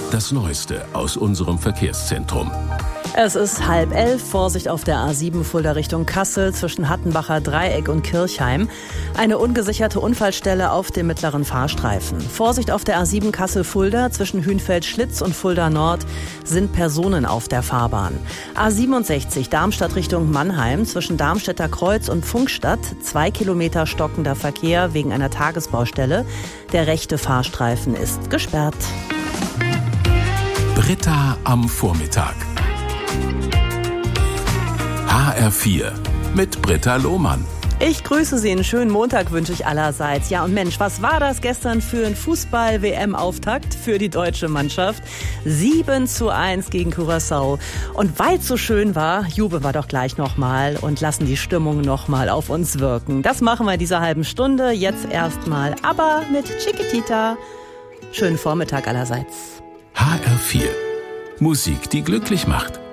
Das Neueste aus unserem Verkehrszentrum. Es ist 10:30, Vorsicht auf der A7 Fulda Richtung Kassel zwischen Hattenbacher Dreieck und Kirchheim. Eine ungesicherte Unfallstelle auf dem mittleren Fahrstreifen. Vorsicht auf der A7 Kassel-Fulda zwischen Hünfeld-Schlitz und Fulda Nord sind Personen auf der Fahrbahn. A67 Darmstadt Richtung Mannheim zwischen Darmstädter Kreuz und Pfungstadt 2 Kilometer stockender Verkehr wegen einer Tagesbaustelle. Der rechte Fahrstreifen ist gesperrt. Britta am Vormittag. HR4 mit Britta Lohmann. Ich grüße Sie, einen schönen Montag wünsche ich allerseits. Ja und Mensch, was war das gestern für ein Fußball-WM-Auftakt für die deutsche Mannschaft? 7:1 gegen Curaçao. Und weil es so schön war, jubeln wir doch gleich nochmal und lassen die Stimmung nochmal auf uns wirken. Das machen wir in dieser halben Stunde. Jetzt erstmal aber mit Chiquitita. Schönen Vormittag allerseits. HR4. Musik, die glücklich macht.